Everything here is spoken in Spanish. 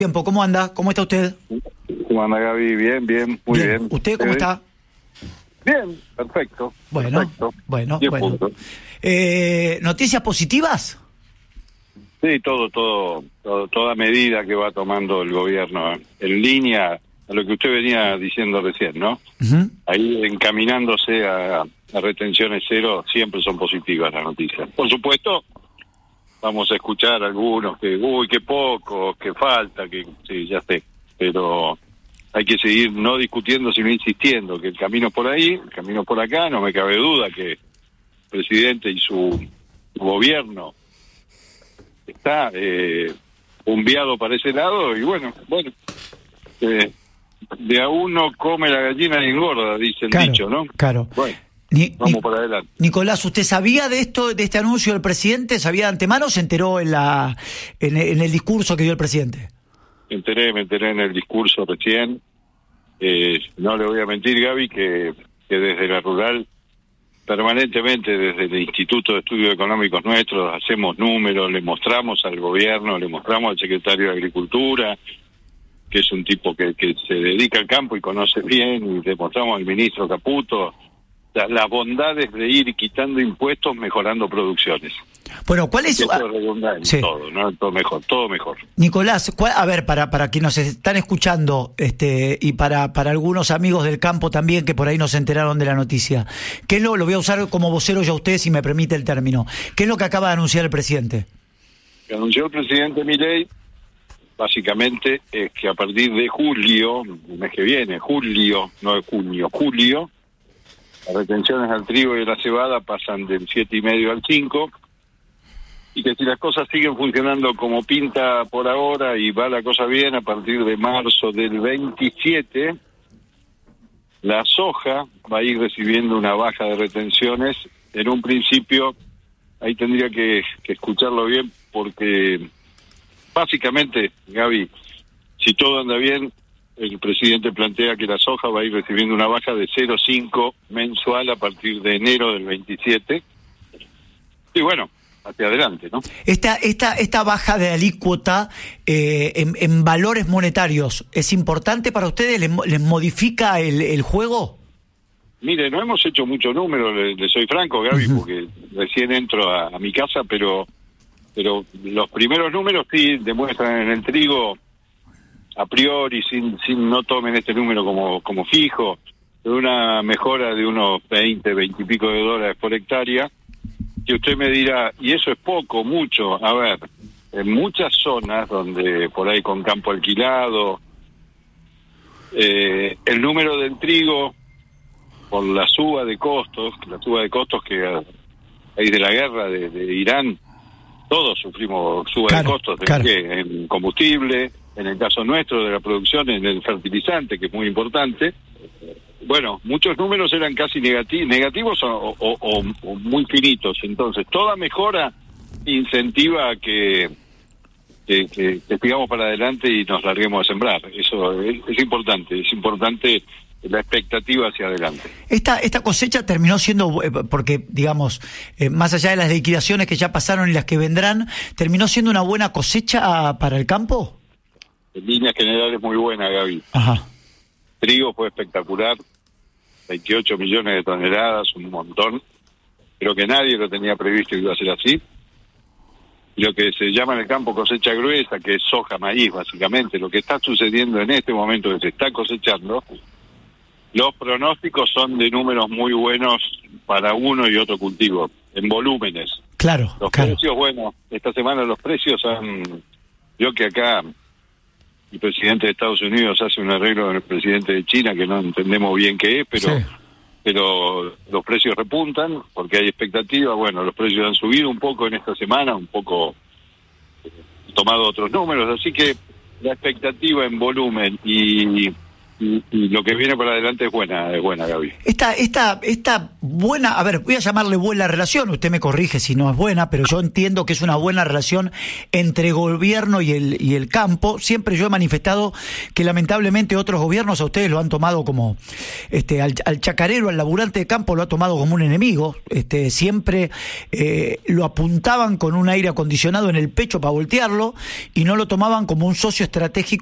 Tiempo, ¿cómo anda? ¿Cómo está usted? ¿Cómo anda, Gaby? Bien, muy bien. ¿Usted cómo está? Bien, perfecto. Bueno, perfecto. bueno. Puntos. ¿Noticias positivas? Sí, toda medida que va tomando el gobierno en línea a lo que usted venía diciendo recién, ¿no? Uh-huh. Ahí encaminándose a retenciones cero, siempre son positivas las noticias. Por supuesto, vamos a escuchar algunos que, qué poco, que falta, que sí, ya sé, pero hay que seguir no discutiendo, sino insistiendo que el camino es por ahí, el camino es por acá. No me cabe duda que el presidente y su gobierno está bombeado para ese lado, y bueno, de a uno come la gallina y engorda, dice el dicho, ¿no? Claro. Bueno, vamos para adelante. Nicolás, ¿usted sabía de este anuncio del presidente? ¿Sabía de antemano o se enteró en el discurso que dio el presidente? Me enteré en el discurso recién. No le voy a mentir, Gaby, que desde la rural, permanentemente desde el Instituto de Estudios Económicos nuestros, hacemos números, le mostramos al gobierno, le mostramos al secretario de Agricultura, que es un tipo que se dedica al campo y conoce bien, y le mostramos al ministro Caputo las bondades de ir quitando impuestos, mejorando producciones. Bueno, ¿cuál es Eso redunda en todo, ¿no? Todo mejor. Nicolás, a ver, para quienes nos están escuchando, y para algunos amigos del campo también que por ahí no se enteraron de la noticia, ¿qué es lo voy a usar como vocero ya usted, si me permite el término? ¿Qué es lo que acaba de anunciar el presidente? Que anunció el presidente Milei, básicamente, es que a partir de julio, el mes que viene, julio, no de junio, julio, las retenciones al trigo y a la cebada pasan del 7,5 al 5, y que si las cosas siguen funcionando como pinta por ahora y va la cosa bien, a partir de marzo del 27, la soja va a ir recibiendo una baja de retenciones. En un principio, ahí tendría que escucharlo bien, porque básicamente, Gaby, si todo anda bien, el presidente plantea que la soja va a ir recibiendo una baja de 0,5 mensual a partir de enero del 27. Y bueno, hacia adelante, ¿no? Esta baja de alícuota en valores monetarios, ¿es importante para ustedes? ¿Les modifica el juego? Mire, no hemos hecho mucho número, le soy franco, Gaby, porque recién entro a mi casa, pero los primeros números sí demuestran en el trigo, a priori, no tomen este número como fijo, de una mejora de unos 20 y pico de dólares por hectárea, que usted me dirá, ¿y eso es poco, mucho? A ver, en muchas zonas donde por ahí con campo alquilado, el número del trigo, por la suba de costos que a raíz de la guerra de Irán, todos sufrimos suba de costos, en combustible, en el caso nuestro de la producción, en el fertilizante, que es muy importante. Bueno, muchos números eran casi negativos o muy finitos. Entonces, toda mejora incentiva a que sigamos para adelante y nos larguemos a sembrar. Eso es importante la expectativa hacia adelante. Esta cosecha terminó siendo, porque digamos, más allá de las liquidaciones que ya pasaron y las que vendrán, ¿terminó siendo una buena cosecha para el campo? En líneas generales muy buena, Gaby. Ajá. Trigo fue espectacular, 28 millones de toneladas, un montón. Creo que nadie lo tenía previsto que iba a ser así. Lo que se llama en el campo cosecha gruesa, que es soja, maíz, básicamente, lo que está sucediendo en este momento que se está cosechando, los pronósticos son de números muy buenos para uno y otro cultivo, en volúmenes. Claro, los precios, bueno, esta semana los precios han... Yo que acá el presidente de Estados Unidos hace un arreglo con el presidente de China, que no entendemos bien qué es, pero los precios repuntan porque hay expectativa. Bueno, los precios han subido un poco en esta semana, un poco tomado otros números, así que la expectativa en volumen y y lo que viene para adelante es buena, Gaby. Esta buena, a ver, voy a llamarle buena relación, usted me corrige si no es buena, pero yo entiendo que es una buena relación entre gobierno y el campo. Siempre yo he manifestado que lamentablemente otros gobiernos a ustedes lo han tomado como, al chacarero, al laburante de campo lo ha tomado como un enemigo, siempre lo apuntaban con un aire acondicionado en el pecho para voltearlo y no lo tomaban como un socio estratégico